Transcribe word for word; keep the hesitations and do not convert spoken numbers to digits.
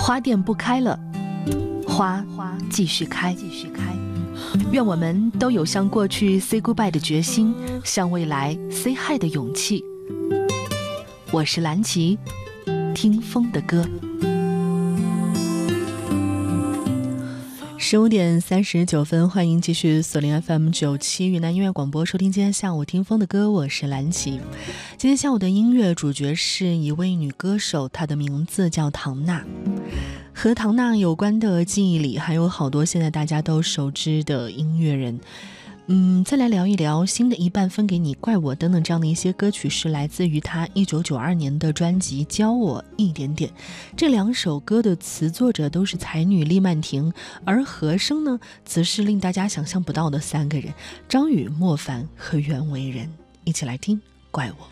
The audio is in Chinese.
花店不开了，花继续开。愿我们都有向过去 say goodbye 的决心，向未来 say hi 的勇气。我是蓝琪，听风的歌。十五点三十九分，欢迎继续锁定 F M 九七云南音乐广播，收听今天下午听风的歌。我是蓝琪。今天下午的音乐主角是一位女歌手，她的名字叫唐娜。和唐娜有关的记忆里还有好多现在大家都熟知的音乐人。嗯，再来聊一聊新的一半分给你，怪我等等这样的一些歌曲，是来自于他一九九二年的专辑教我一点点。这两首歌的词作者都是才女厉曼婷，而和声呢则是令大家想象不到的三个人，张宇、莫凡和袁惟仁。一起来听怪我。